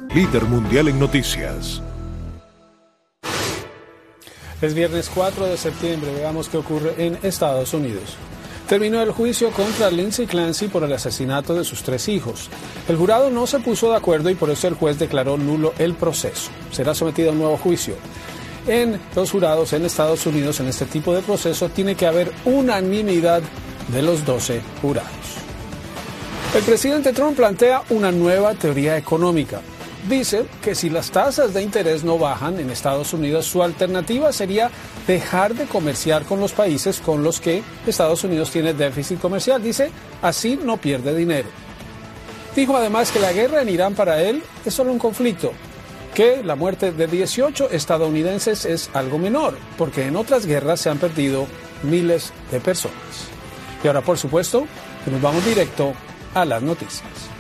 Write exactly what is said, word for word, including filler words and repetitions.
Líder mundial en noticias. Es viernes cuatro de septiembre, veamos qué ocurre en Estados Unidos. Terminó el juicio contra Lindsay Clancy por el asesinato de sus tres hijos. El jurado no se puso de acuerdo y por eso el juez declaró nulo el proceso. Será sometido a un nuevo juicio. En los jurados en Estados Unidos, en este tipo de proceso, tiene que haber unanimidad de los doce jurados. El presidente Trump plantea una nueva teoría económica. Dice que si las tasas de interés no bajan en Estados Unidos, su alternativa sería dejar de comerciar con los países con los que Estados Unidos tiene déficit comercial. Dice, así no pierde dinero. Dijo además que la guerra en Irán para él es solo un conflicto, que la muerte de dieciocho estadounidenses es algo menor, porque en otras guerras se han perdido miles de personas. Y ahora, por supuesto, que nos vamos directo a las noticias.